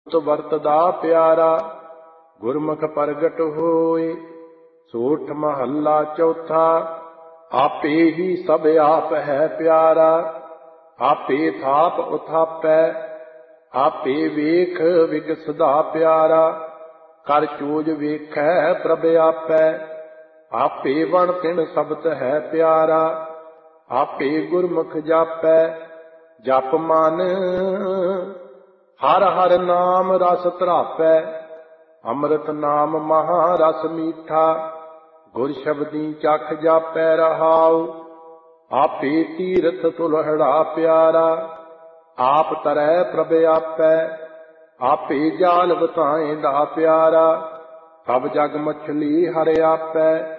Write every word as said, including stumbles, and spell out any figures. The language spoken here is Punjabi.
ਵਰਤਦਾ ਪਿਆਰਾ। ਗੁਰਮੁਖ ਪ੍ਰਗਟ ਹੋਏ ਸੋਠ ਮਹੱਲਾ ਚੌਥਾ। ਆਪੇ ਹੀ ਸਭ ਆਪ ਹੈ ਪਿਆਰਾ, ਆਪੇ ਥਾਪ ਉਥਾਪੈ, ਆਪੇ ਵੇਖ ਵਿਗਸਦਾ ਪਿਆਰਾ। ਕਰ ਚੋਜ ਵੇਖੈ ਪ੍ਰਭ ਆਪੈ, ਆਪੇ ਵਣ ਤਿਣ ਸਬਤ ਹੈ ਪਿਆਰਾ। ਆਪੇ ਗੁਰਮੁਖ ਜਾਪੈ, ਜਪ ਮਨ ਹਰ ਹਰ ਨਾਮ ਰਸ ਧਰਾਪੈ। ਅੰਮ੍ਰਿਤ ਨਾਮ ਮਹਾ ਰਸ ਮੀਠਾ, ਗੁਰ ਸ਼ਬਦੀ ਚਖ ਜਾਪੈ ਰਹਾਉ। ਆਪੇ ਤੀਰਥ ਤੁਲਹੜਾ ਪਿਆਰਾ, ਆਪ ਤਰੈ ਪ੍ਰਭ ਆਪੈ। ਆਪੇ ਜਾਲ ਬਤਾਏਂਦਾ ਪਿਆਰਾ, ਸਭ ਜਗ ਮਛਲੀ ਹਰਿ ਆਪੈ।